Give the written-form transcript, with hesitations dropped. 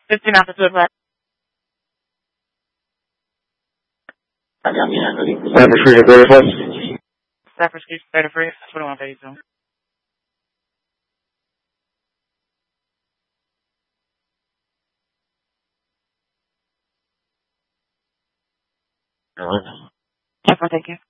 15 after 2 o'clock. Stafford Street, 31st. Stafford Street, 33. 2132. All right. Yes, thank you.